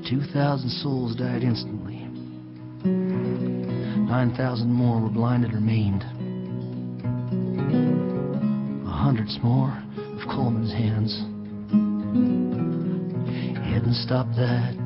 2,000 souls died instantly. 9,000 more were blinded or maimed. Hundreds more of Coleman's hands. He hadn't stopped that.